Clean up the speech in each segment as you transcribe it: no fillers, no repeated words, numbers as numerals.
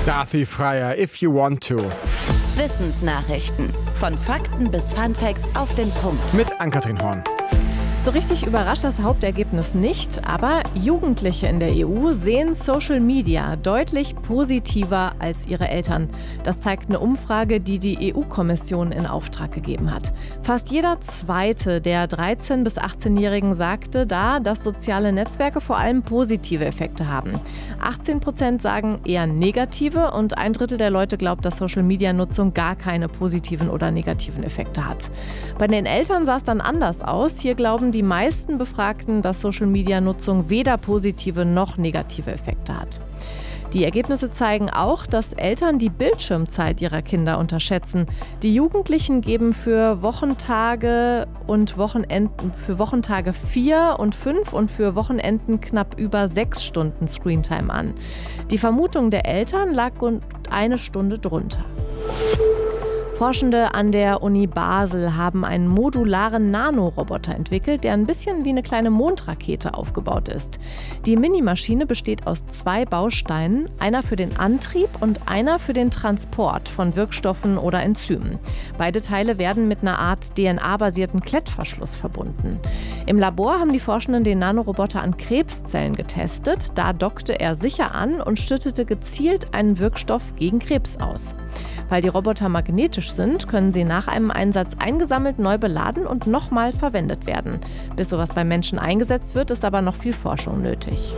Darthi Freier, If You Want To. Wissensnachrichten. Von Fakten bis Funfacts auf den Punkt. Mit Ann-Kathrin Horn. So richtig überrascht das Hauptergebnis nicht, aber Jugendliche in der EU sehen Social Media deutlich positiver als ihre Eltern. Das zeigt eine Umfrage, die die EU-Kommission in Auftrag gegeben hat. Fast jeder Zweite der 13- bis 18-Jährigen sagte da, dass soziale Netzwerke vor allem positive Effekte haben. 18% sagen eher negative und 1/3 der Leute glaubt, dass Social-Media-Nutzung gar keine positiven oder negativen Effekte hat. Bei den Eltern sah es dann anders aus. Hier glauben die meisten Befragten, dass Social-Media-Nutzung weder positive noch negative Effekte hat. Die Ergebnisse zeigen auch, dass Eltern die Bildschirmzeit ihrer Kinder unterschätzen. Die Jugendlichen geben für Wochentage und Wochenenden 4 und 5 und für Wochenenden knapp über 6 Stunden Screentime an. Die Vermutung der Eltern lag rund 1 Stunde drunter. Forschende an der Uni Basel haben einen modularen Nanoroboter entwickelt, der ein bisschen wie eine kleine Mondrakete aufgebaut ist. Die Minimaschine besteht aus 2 Bausteinen, einer für den Antrieb und einer für den Transport von Wirkstoffen oder Enzymen. Beide Teile werden mit einer Art DNA-basierten Klettverschluss verbunden. Im Labor haben die Forschenden den Nanoroboter an Krebszellen getestet. Da dockte er sicher an und schüttete gezielt einen Wirkstoff gegen Krebs aus. Weil die Roboter magnetisch sind, können sie nach einem Einsatz eingesammelt, neu beladen und nochmal verwendet werden. Bis sowas beim Menschen eingesetzt wird, ist aber noch viel Forschung nötig.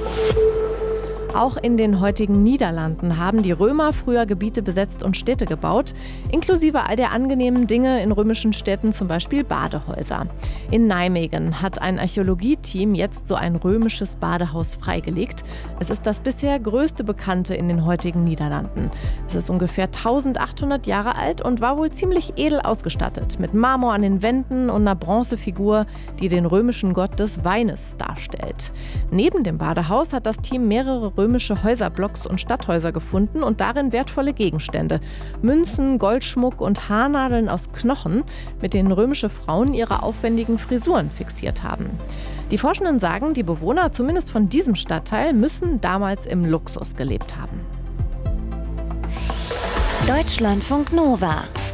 Auch in den heutigen Niederlanden haben die Römer früher Gebiete besetzt und Städte gebaut, inklusive all der angenehmen Dinge in römischen Städten, zum Beispiel Badehäuser. In Nijmegen hat ein Archäologieteam jetzt so ein römisches Badehaus freigelegt. Es ist das bisher größte bekannte in den heutigen Niederlanden. Es ist ungefähr 1800 Jahre alt und war wohl ziemlich edel ausgestattet, mit Marmor an den Wänden und einer Bronzefigur, die den römischen Gott des Weines darstellt. Neben dem Badehaus hat das Team mehrere römische Häuserblocks und Stadthäuser gefunden und darin wertvolle Gegenstände. Münzen, Goldschmuck und Haarnadeln aus Knochen, mit denen römische Frauen ihre aufwendigen Frisuren fixiert haben. Die Forschenden sagen, die Bewohner, zumindest von diesem Stadtteil, müssen damals im Luxus gelebt haben. Deutschlandfunk Nova